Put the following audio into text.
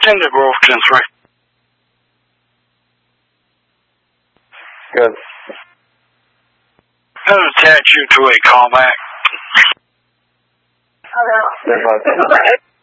Send it over 10-3. Good. I'll attach you to a callback. Okay.